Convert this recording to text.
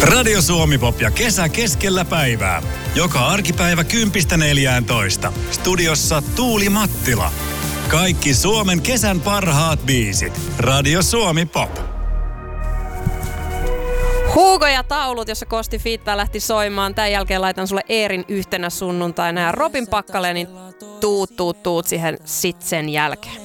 Radio Suomi Pop ja kesä keskellä päivää. Joka arkipäivä 10.14. Studiossa Tuuli Mattila. Kaikki Suomen kesän parhaat biisit. Radio Suomi Pop. Hugo ja taulut, jossa Kosti Fitta lähti soimaan. Tämän jälkeen laitan sulle Eerin yhtenä sunnuntaina ja Robin Pakkalenin tuut siihen sit sen jälkeen.